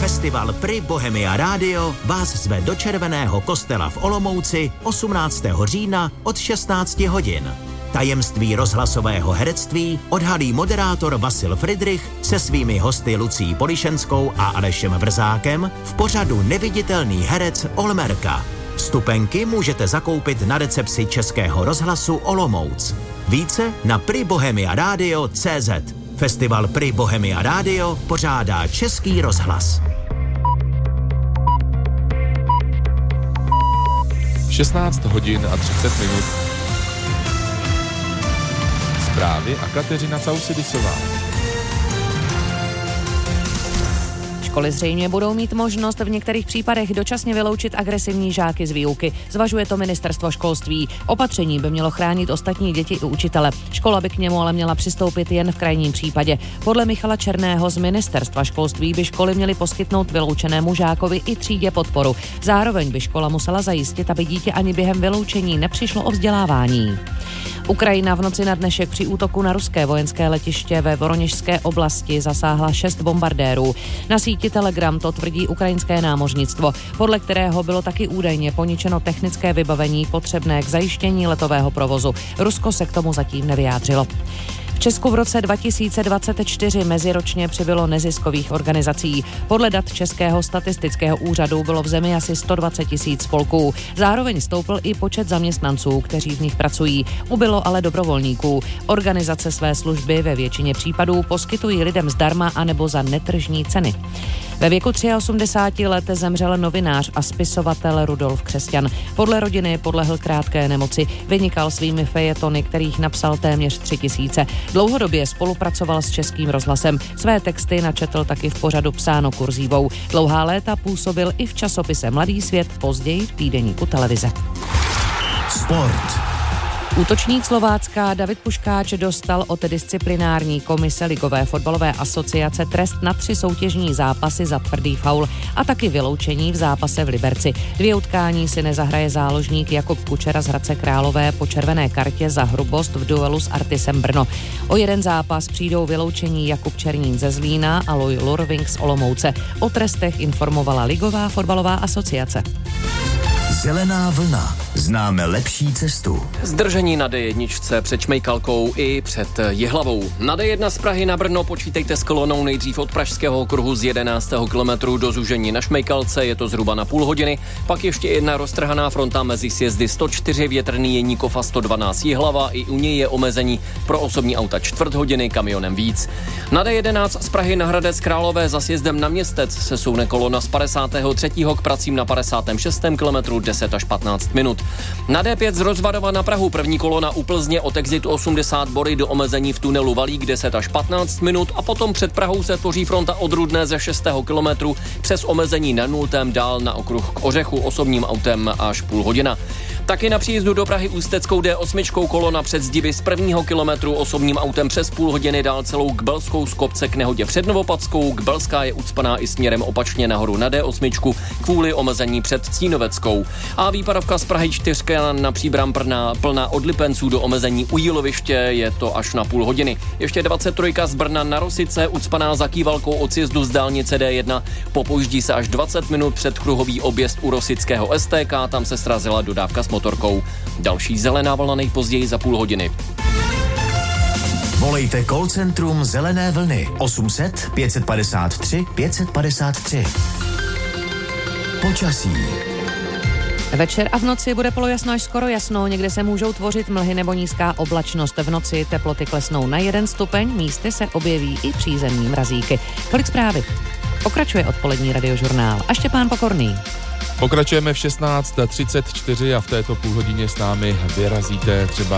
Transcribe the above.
Festival Pri Bohemia Radio vás zve do Červeného kostela v Olomouci 18. října od 16 hodin. Tajemství rozhlasového herectví odhalí moderátor Vasil Fridrich se svými hosty Lucí Polišenskou a Alešem Vrzákem v pořadu Neviditelný herec Olmerka. Vstupenky můžete zakoupit na recepci Českého rozhlasu Olomouc. Více na pribohemiaradio.cz. Festival Pri Bohemia Radio pořádá Český rozhlas. 16 hodin a 30 minut. Zprávy a Kateřina Sausidisová. Školy zřejmě budou mít možnost v některých případech dočasně vyloučit agresivní žáky z výuky. Zvažuje to ministerstvo školství. Opatření by mělo chránit ostatní děti i učitele. Škola by k němu ale měla přistoupit jen v krajním případě. Podle Michala Černého z ministerstva školství by školy měly poskytnout vyloučenému žákovi i třídě podporu. Zároveň by škola musela zajistit, aby dítě ani během vyloučení nepřišlo o vzdělávání. Ukrajina v noci na dnešek při útoku na ruské vojenské letiště ve Voroněžské oblasti zasáhla 6 bombardérů. Na síti Telegram to tvrdí ukrajinské námořnictvo, podle kterého bylo taky údajně poničeno technické vybavení potřebné k zajištění letového provozu. Rusko se k tomu zatím nevyjádřilo. V Česku v roce 2024 meziročně přibylo neziskových organizací. Podle dat Českého statistického úřadu bylo v zemi asi 120 000 spolků. Zároveň stoupl i počet zaměstnanců, kteří v nich pracují. Ubylo ale dobrovolníků. Organizace své služby ve většině případů poskytují lidem zdarma anebo za netržní ceny. Ve věku 83 let zemřel novinář a spisovatel Rudolf Křesťan. Podle rodiny podlehl krátké nemoci. Vynikal svými fejetony, kterých napsal téměř 3000. Dlouhodobě spolupracoval s Českým rozhlasem. Své texty načetl taky v pořadu Psáno kurzívou. Dlouhá léta působil i v časopise Mladý svět, později v týdeníku Televize. Sport. Útočník Slovácka David Puškáč dostal od disciplinární komise Ligové fotbalové asociace trest na 3 soutěžní zápasy za tvrdý faul a taky vyloučení v zápase v Liberci. 2 utkání si nezahraje záložník Jakub Kučera z Hradce Králové po červené kartě za hrubost v duelu s Artisem Brno. O 1 zápas přijdou vyloučení Jakub Černín ze Zlína a Louis Lurving z Olomouce. O trestech informovala Ligová fotbalová asociace. Zelená vlna. Známe lepší cestu. Zdržení na D1 před Šmejkalkou i před Jihlavou. Na D1 z Prahy na Brno počítejte s kolonou nejdřív od Pražského okruhu z 11. kilometru do Zúžení na Šmejkalce, je to zhruba na půl hodiny. Pak ještě jedna roztrhaná fronta mezi sjezdy 104 Větrný Jeníkov a 112 Jihlava, i u něj je omezení pro osobní auta čtvrt hodiny, kamionem víc. Na D11 z Prahy na Hradec Králové za sjezdem na Městec se soune kolona z 53. k pracím na 56. kilometru 10 až 15 minut. Na D5 z Rozvadova na Prahu první kolona u Plzně od exitu 80 Bory do omezení v tunelu Valík 10 až 15 minut a potom před Prahou se tvoří fronta od Rudné ze 6. kilometru přes omezení na 0. dál na okruh k Ořechu osobním autem až půl hodina. Taky na příjezdu do Prahy Ústeckou D8 kolona před Zdivy z 1. kilometru osobním autem přes půl hodiny dál celou k Belskou z kopce k Nehodě před Novopadskou. K Belská je ucpaná i směrem opačně nahoru na D8 kvůli omezení před Cínoveckou. A výpadovka z Prahy 4 na Příbram plná od Lipenců do omezení u Jíloviště, je to až na půl hodiny. Ještě 23 z Brna na Rosice, ucpaná za Kývalkou od sjezdu z dálnice D1. Popoždí se až 20 minut před kruhový objezd u Rosického STK, tam se srazila dodávka s motorkou. Další zelená vlna nejpozději za půl hodiny. Volejte call centrum Zelené vlny 800 553 553. Počasí. Večer a v noci bude polojasno až skoro jasno, někde se můžou tvořit mlhy nebo nízká oblačnost. V noci teploty klesnou na 1 stupeň, místy se objeví i přízemní mrazíky. Tolik zprávy. Pokračuje odpolední radiožurnál a Štěpán Pokorný. Pokračujeme v 16:34 a v této půlhodině s námi vyrazíte třeba